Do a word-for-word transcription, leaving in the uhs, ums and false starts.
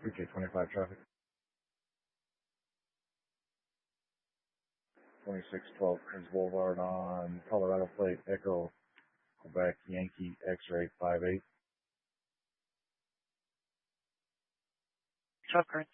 three K twenty-five traffic. twenty-six twelve Prince Boulevard on Colorado plate, Echo, Quebec, Yankee, X-ray five eight. twelve current.